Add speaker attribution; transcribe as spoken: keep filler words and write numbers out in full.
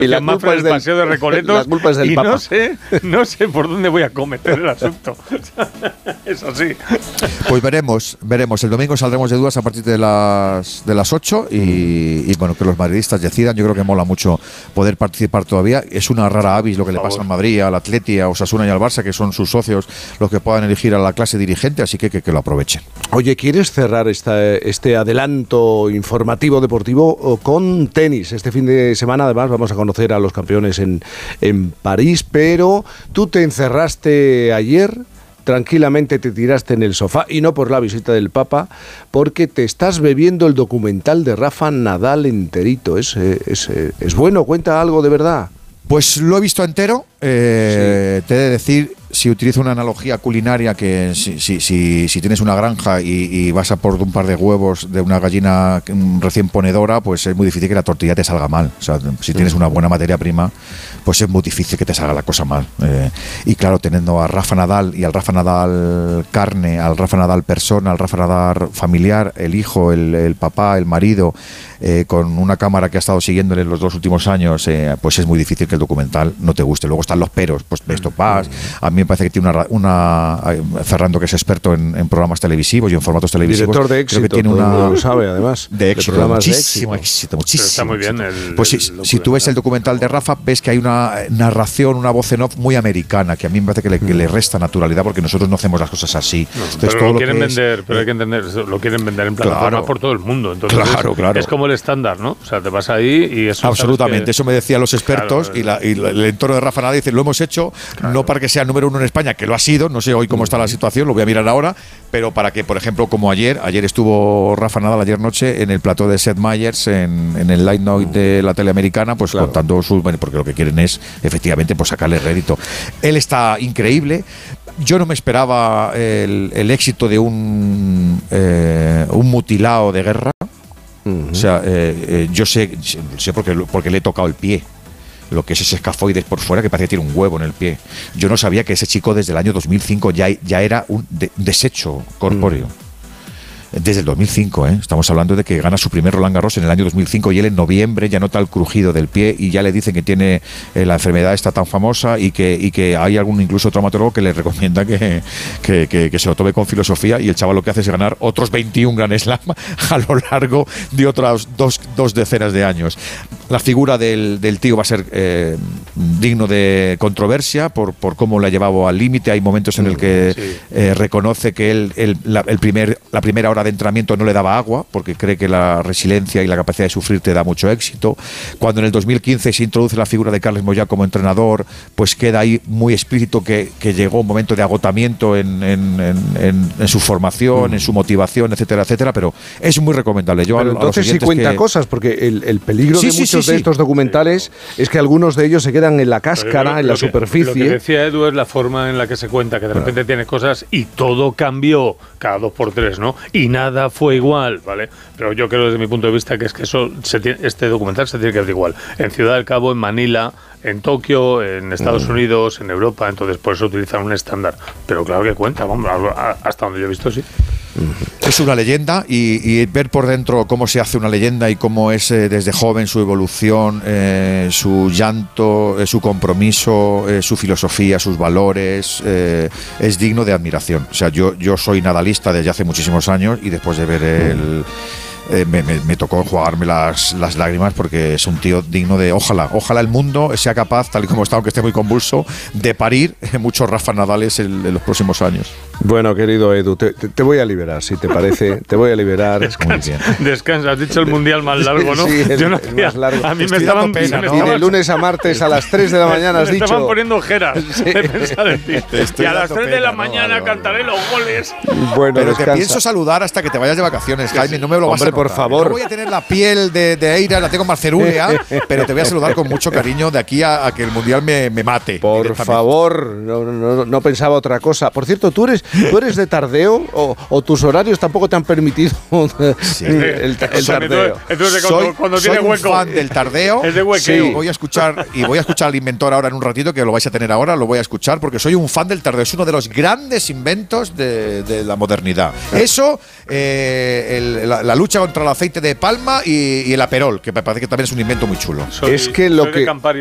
Speaker 1: Y la
Speaker 2: más
Speaker 1: culpa
Speaker 2: el
Speaker 1: es del
Speaker 2: paseo de Recoletos.
Speaker 1: La culpa es del
Speaker 2: y
Speaker 1: Papa.
Speaker 2: no sé, no sé por dónde voy a cometer el asunto. Es así.
Speaker 3: Pues veremos, veremos. El domingo saldremos de dudas a partir de las de las ocho y, y bueno, que los madridistas decidan. Yo creo que mola mucho poder participar todavía. Es una rara avis lo que le pasa al Madrid, al Atleti, a Osasuna y al Barça, que son sus socios los que puedan elegir a la clase dirigente, así que que, que lo aprovechen.
Speaker 1: Oye, ¿quieres cerrar esta, este adelanto informativo deportivo con tenis? Este fin de semana, además, vamos a conocer a los campeones en, en París, pero tú te encerraste ayer, tranquilamente te tiraste en el sofá, y no por la visita del Papa, porque te estás bebiendo el documental de Rafa Nadal enterito. ¿Es, es, es, es bueno? ¿Cuenta algo de verdad?
Speaker 3: Pues lo he visto entero. Eh,
Speaker 1: sí.
Speaker 3: Te he de decir, si utilizo una analogía culinaria, que si, si, si, si tienes una granja y, y vas a por un par de huevos de una gallina recién ponedora, pues es muy difícil que la tortilla te salga mal. O sea, si tienes una buena materia prima, pues es muy difícil que te salga la cosa mal. Eh, y claro, teniendo a Rafa Nadal y al Rafa Nadal carne, al Rafa Nadal persona, al Rafa Nadal familiar, el hijo, el, el papá, el marido, eh, con una cámara que ha estado siguiéndole los dos últimos años, eh, pues es muy difícil que el documental no te guste. Luego están los peros, pues esto pasa. A mí me parece que tiene una, una Ferrando, que es experto en, en programas televisivos y en formatos televisivos.
Speaker 1: Director de éxito,
Speaker 3: creo que tiene una,
Speaker 1: lo sabe, además.
Speaker 3: De éxito,
Speaker 1: de
Speaker 3: muchísimo
Speaker 1: de
Speaker 3: éxito, muchísimo.
Speaker 2: Está muy bien. El,
Speaker 3: pues si,
Speaker 2: el
Speaker 3: si tú ves el documental de Rafa, ves que hay una narración, una voz en off muy americana, que a mí me parece que le, que le resta naturalidad, porque nosotros no hacemos las cosas así.
Speaker 2: No,
Speaker 3: Entonces,
Speaker 2: pero
Speaker 3: todo
Speaker 2: lo
Speaker 3: lo
Speaker 2: quieren
Speaker 3: que
Speaker 2: vender,
Speaker 3: es,
Speaker 2: pero hay que entender, lo quieren vender en plataformas
Speaker 3: claro,
Speaker 2: por todo el mundo. Entonces
Speaker 3: claro,
Speaker 2: es,
Speaker 3: claro.
Speaker 2: es como el estándar, ¿no? O sea, te vas ahí y eso.
Speaker 3: Absolutamente,
Speaker 2: que,
Speaker 3: eso me decían los expertos, claro, y, la, y el entorno de Rafa Nadal dice, lo hemos hecho, claro, no para que sea número uno en España, que lo ha sido, no sé hoy cómo está la situación, lo voy a mirar ahora, pero para que, por ejemplo, como ayer, ayer estuvo Rafa Nadal ayer noche en el plató de Seth Meyers, en, en el Late Night de la tele americana, pues claro, contando sus, porque lo que quieren es, efectivamente, pues sacarle rédito. Él está increíble. Yo no me esperaba el, el éxito de un, eh, un mutilado de guerra. Uh-huh. O sea, eh, eh, yo sé, sé porque, porque le he tocado el pie, lo que es ese escafoides por fuera, que parece que tiene un huevo en el pie. Yo no sabía que ese chico desde el año dos mil cinco ya, ya era un de, desecho corpóreo. Uh-huh. Desde el dos mil cinco, ¿eh? Estamos hablando de que gana su primer Roland Garros en el año dos mil cinco, y él en noviembre ya nota el crujido del pie y ya le dicen que tiene eh, la enfermedad esta tan famosa, y que, y que hay algún incluso traumatólogo que le recomienda que, que, que, que se lo tome con filosofía, y el chaval lo que hace es ganar otros veintiún Grand Slam a lo largo de otras dos, dos decenas de años. La figura del, del tío va a ser eh, digno de controversia por, por cómo la ha llevado al límite. Hay momentos en el que sí. eh, reconoce que él, el, la, el primer, la primera hora de entrenamiento no le daba agua, porque cree que la resiliencia y la capacidad de sufrir te da mucho éxito. Cuando en el dos mil quince se introduce la figura de Carles Moyà como entrenador, pues queda ahí muy explícito que, que llegó un momento de agotamiento en, en, en, en su formación, mm. en su motivación, etcétera, etcétera, pero es muy recomendable. Yo
Speaker 1: pero
Speaker 3: a,
Speaker 1: entonces
Speaker 3: a
Speaker 1: sí cuenta
Speaker 3: que...
Speaker 1: cosas, porque el, el peligro sí, de sí, muchos sí, de sí. estos documentales sí. es que algunos de ellos se quedan en la cáscara, lo, en la
Speaker 2: lo que,
Speaker 1: superficie.
Speaker 2: Lo que decía Edu es la forma en la que se cuenta, que de repente claro. tienes cosas y todo cambió cada dos por tres, ¿no? Y nada fue igual, ¿vale? Pero yo creo desde mi punto de vista que es que eso se tiene, este documental se tiene que ver igual. En Ciudad del Cabo, en Manila, en Tokio, en Estados mm. Unidos, en Europa, entonces por eso utilizan un estándar. Pero claro que cuenta, vamos, hasta donde yo he visto, sí.
Speaker 3: Es una leyenda, y, y ver por dentro cómo se hace una leyenda y cómo es eh, desde joven su evolución, eh, su llanto, eh, su compromiso, eh, su filosofía, sus valores, eh, es digno de admiración. O sea, yo, yo soy nadalista desde hace muchísimos años, y después de ver el... Eh, me, me, me tocó enjuagarme las, las lágrimas, porque es un tío digno de... Ojalá, ojalá el mundo sea capaz, tal y como está, aunque esté muy convulso, de parir muchos Rafa Nadales en, en los próximos años.
Speaker 1: Bueno, querido Edu, te, te, te voy a liberar, si te parece. Te voy a liberar.
Speaker 2: Descansa, descansa. Has dicho el mundial más largo, ¿no?
Speaker 1: Sí, el,
Speaker 2: Yo no
Speaker 1: el más largo.
Speaker 2: A mí me estaban,
Speaker 1: pena,
Speaker 2: me
Speaker 1: ¿no? Y de lunes a martes a las tres de la mañana has
Speaker 2: me
Speaker 1: dicho...
Speaker 2: Me estaban poniendo ojeras sí. de pensar en ti. Y a las tres
Speaker 3: pena,
Speaker 2: de la
Speaker 3: no,
Speaker 2: mañana
Speaker 3: vale,
Speaker 2: cantaré
Speaker 3: vale.
Speaker 2: los goles.
Speaker 1: Bueno,
Speaker 3: pero
Speaker 1: descansa.
Speaker 3: Te pienso saludar hasta que te vayas de vacaciones, Jaime. No me lo vas
Speaker 1: Hombre,
Speaker 3: a notar.
Speaker 1: por favor.
Speaker 3: No voy a tener la piel de, de Eira, la tengo más cerúlea, pero te voy a saludar con mucho cariño de aquí a, a que el mundial me, me mate.
Speaker 1: Por favor, no, no, no pensaba otra cosa. Por cierto, tú eres, ¿Tú eres de tardeo o, o tus horarios tampoco te han permitido
Speaker 3: Sí.
Speaker 1: el, el, el tardeo?
Speaker 2: Entonces,
Speaker 3: soy
Speaker 2: cuando, cuando
Speaker 3: soy
Speaker 2: tiene
Speaker 3: un
Speaker 2: hueco.
Speaker 3: fan del tardeo.
Speaker 2: Es de huequeo.
Speaker 3: Sí, voy a escuchar y voy a escuchar al inventor ahora en un ratito, que lo vais a tener ahora, lo voy a escuchar porque soy un fan del tardeo. Es uno de los grandes inventos de, de la modernidad. Eso, eh, el, la, la lucha contra el aceite de palma y, y el aperol, que me parece que también es un invento muy chulo.
Speaker 2: Soy-
Speaker 1: Es que lo
Speaker 2: soy de
Speaker 1: que-
Speaker 2: Campari.